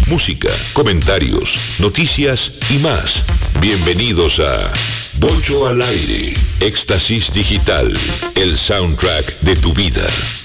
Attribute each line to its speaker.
Speaker 1: música, comentarios, noticias y más. Bienvenidos a Bocho al Aire, Éxtasis Digital, el soundtrack de tu vida.